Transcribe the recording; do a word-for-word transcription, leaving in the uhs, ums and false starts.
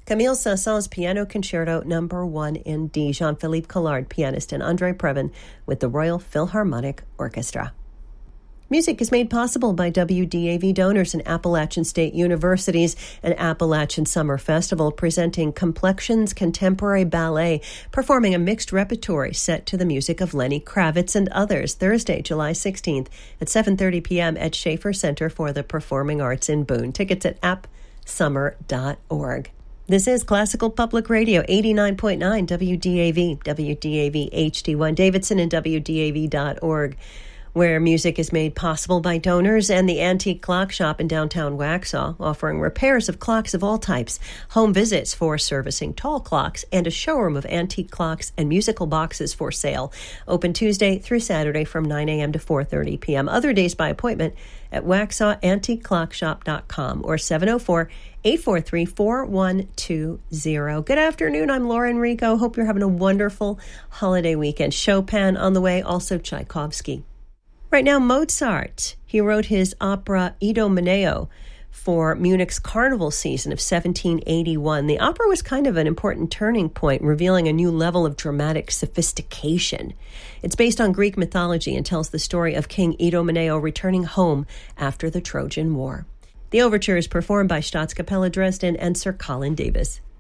Camille Saint-Saëns Piano Concerto Number One in D. Jean-Philippe Collard, pianist, and André Previn with the Royal Philharmonic Orchestra. Music is made possible by W D A V donors and Appalachian State University's and Appalachian Summer Festival, presenting Complexions Contemporary Ballet, performing a mixed repertory set to the music of Lenny Kravitz and others, Thursday, July sixteenth at seven thirty p.m. at Schaefer Center for the Performing Arts in Boone. Tickets at app summer dot org. This is Classical Public Radio, eighty-nine point nine W D A V, W D A V H D one Davidson, and W D A V dot org, where music is made possible by donors, and the Antique Clock Shop in downtown Waxhaw, offering repairs of clocks of all types, home visits for servicing tall clocks, and a showroom of antique clocks and musical boxes for sale. Open Tuesday through Saturday from nine a.m. to four thirty p.m. Other days by appointment at waxhaw antique clock shop dot com or seven oh four, eight four three, four one two zero. Good afternoon, I'm Lauren Rico. Hope you're having a wonderful holiday weekend. Chopin on the way, also Tchaikovsky. Right now, Mozart. He wrote his opera Idomeneo for Munich's carnival season of seventeen eighty-one. The opera was kind of an important turning point, revealing a new level of dramatic sophistication. It's based on Greek mythology and tells the story of King Idomeneo returning home after the Trojan War. The overture is performed by Staatskapelle Dresden and Sir Colin Davis.